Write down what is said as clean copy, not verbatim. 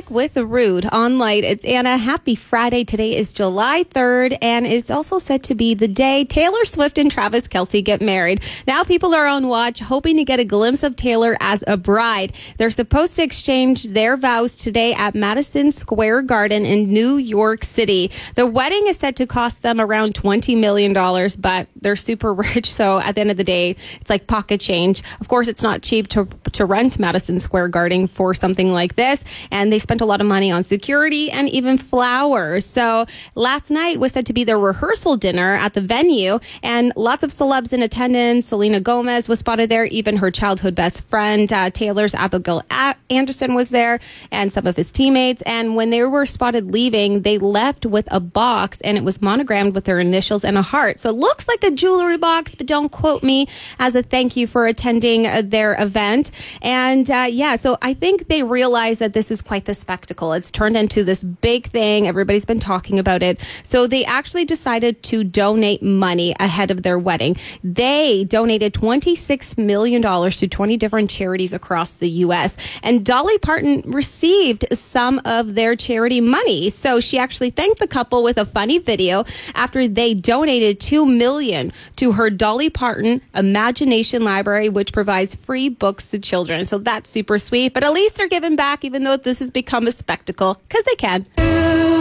back with Rude on Light. It's Anna. Happy Friday. Today is July 3rd, and it's also said to be the day Taylor Swift and Travis Kelce get married. Now people are on watch, hoping to get a glimpse of Taylor as a bride. They're supposed to exchange their vows today at Madison Square Garden in New York City. The wedding is set to cost them around $20 million, but they're super rich, so at the end of the day, it's like pocket change. Of course, it's not cheap to rent Madison Square Garden for something like this, and they spent a lot of money on security and even flowers. So last night was said to be their rehearsal dinner at the venue, and lots of celebs in attendance. Selena Gomez was spotted there, even her childhood best friend, Taylor's Abigail Anderson was there, and some of his teammates. And when they were spotted leaving, they left with a box, and it was monogrammed with their initials and a heart. So it looks like a jewelry box, but don't quote me, as a thank you for attending their event. And so I think they realize that this is quite the spectacle. It's turned into this big thing. Everybody's been talking about it. So they actually decided to donate money ahead of their wedding. They donated $26 million to 20 different charities across the U.S. And Dolly Parton received some of their charity money. So she actually thanked the couple with a funny video after they donated $2 million to her Dolly Parton Imagination Library, which provides free books to children. So that's super sweet. But at least they're giving back, even though this has become a spectacle, because they can.